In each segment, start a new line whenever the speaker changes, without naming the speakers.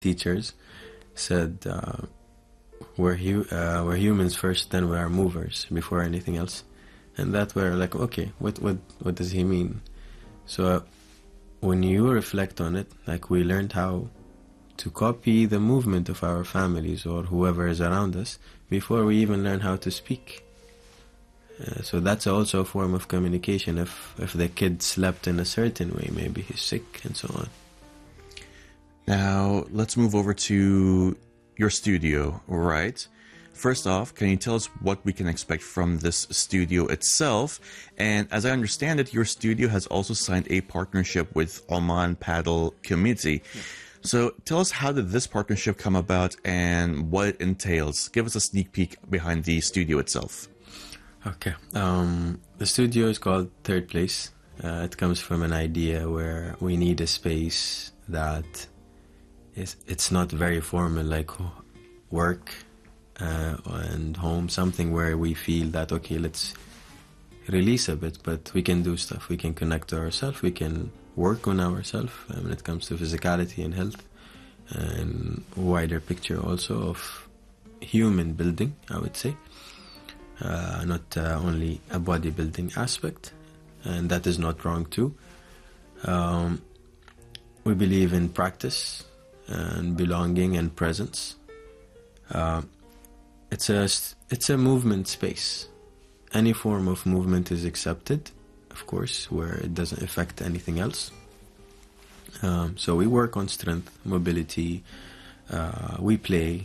teachers said we're humans first, then we are movers before anything else. And that we're like, okay, what does he mean? So when you reflect on it, like we learned how to copy the movement of our families or whoever is around us before we even learn how to speak. So that's also a form of communication. If the kid slept in a certain way, maybe he's sick and so on.
Now, let's move over to your studio, right? First off, can you tell us what we can expect from this studio itself? And as I understand it, your studio has also signed a partnership with Oman Paddle Committee. Yeah. So tell us, how did this partnership come about and what it entails? Give us a sneak peek behind the studio itself.
Okay. The studio is called Third Place. It comes from an idea where we need a space that it's not very formal, like work and home, something where we feel that, okay, let's release a bit, but we can do stuff. We can connect to ourselves. We can work on ourselves when it comes to physicality and health, and wider picture also of human building, I would say. Not only a bodybuilding aspect, and that is not wrong too. We believe in practice and belonging and presence. It's a movement space. Any form of movement is accepted, of course, where it doesn't affect anything else. So we work on strength, mobility, we play,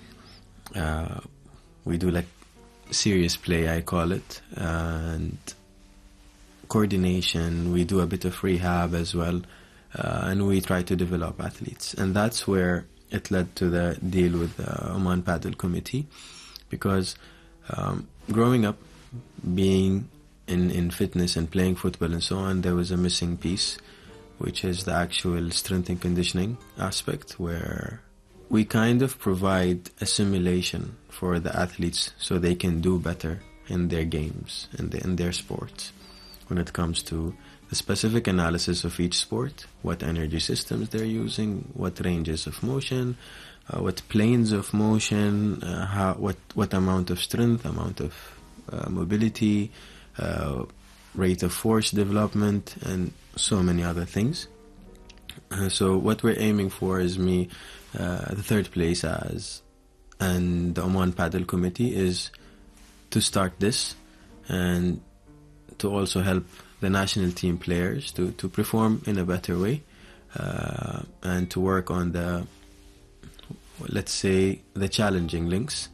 we do like serious play, I call it, and coordination. We do a bit of rehab as well, and we try to develop athletes. And that's where it led to the deal with the Oman Paddle Committee, because growing up, being in fitness and playing football and so on, there was a missing piece, which is the actual strength and conditioning aspect, where we kind of provide a simulation for the athletes so they can do better in their games and in their sports. When it comes to the specific analysis of each sport, what energy systems they're using, what ranges of motion, what planes of motion, what amount of strength, amount of mobility, rate of force development, and so many other things. So what we're aiming for is the Third Place and the Oman Paddle Committee is to start this and to also help the national team players to perform in a better way, and to work on the, let's say, the challenging links.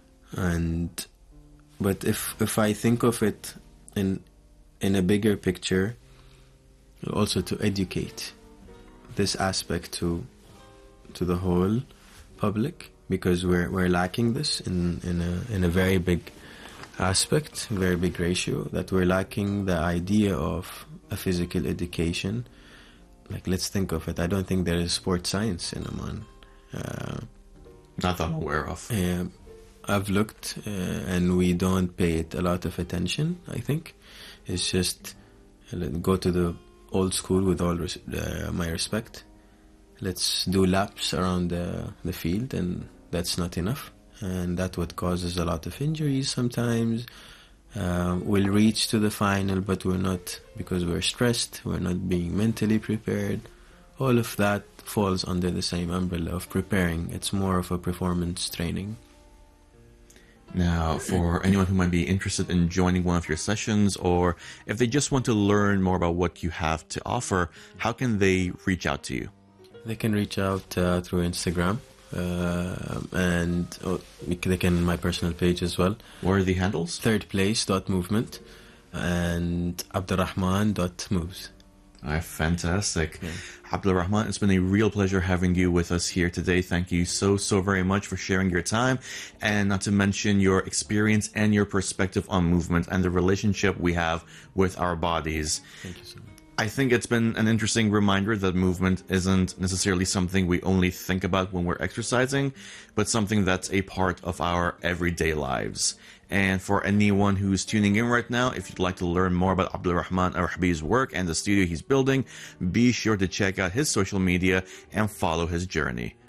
But if I think of it in a bigger picture, also to educate this aspect to the whole public, because we're lacking this in a very big aspect, very big ratio, that we're lacking the idea of a physical education. Like, let's think of it. I don't think there is sports science in Oman.
Not that I'm aware of.
I've looked, and we don't pay it a lot of attention, I think. It's just, go to the old school with all my respect. Let's do laps around the field, and that's not enough. And that's what causes a lot of injuries sometimes. We'll reach to the final, but we're not, because we're stressed, we're not being mentally prepared. All of that falls under the same umbrella of preparing. It's more of a performance training.
Now, for anyone who might be interested in joining one of your sessions, or if they just want to learn more about what you have to offer, how can they reach out to you?
They can reach out through Instagram, and they can my personal page as well.
What are the handles?
thirdplace.movement and abdurrahman.moves.
Fantastic. Yeah. Abdulrahman, it's been a real pleasure having you with us here today. Thank you so very much for sharing your time, and not to mention your experience and your perspective on movement and the relationship we have with our bodies.
Thank you so much.
I think it's been an interesting reminder that movement isn't necessarily something we only think about when we're exercising, but something that's a part of our everyday lives. And for anyone who's tuning in right now, if you'd like to learn more about Abdulrahman Arhabi's work and the studio he's building, be sure to check out his social media and follow his journey.